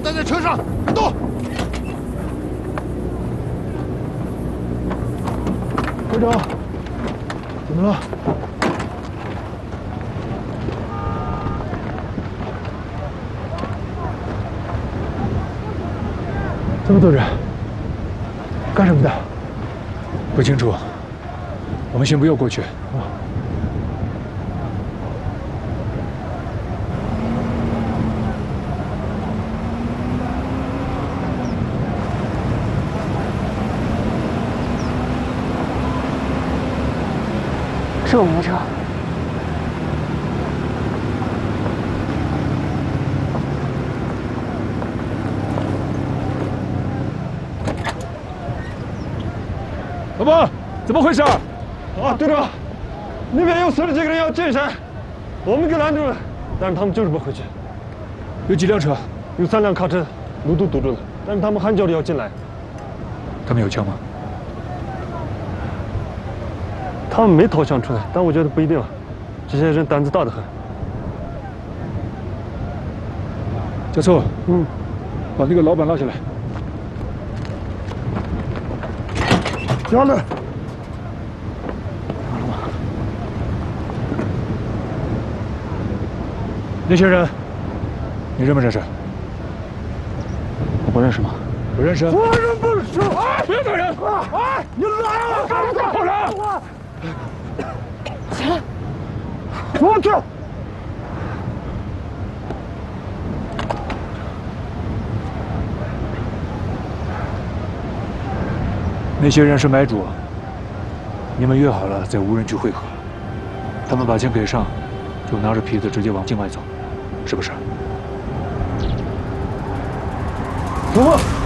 待在车上，别动。 队长，怎么了？怎么，队长？干什么的？ 不清楚。我们先不要过去。 是我们的车。 老板，怎么回事？ 队长，那边有40几个人要进山，我们给拦住了，但是他们就是不回去。 有几辆车？ 有3辆卡车，路都堵住了，但是他们喊叫着要进来。 他们有枪吗？ 他们没掏枪出来，但我觉得不一定啊。这些人胆子大得很。 加措，把那个老板拉下来。 下来。 那些人，你认不认识？ 我认识吗？ 不认识。 我认不识。 不要打人！ 你来啊！ 干什么跑人？ 起来！ 我去。 那些人是买主，你们约好了在无人区会合。他们把钱给上，就拿着皮子直接往境外走，是不是？ 走吧。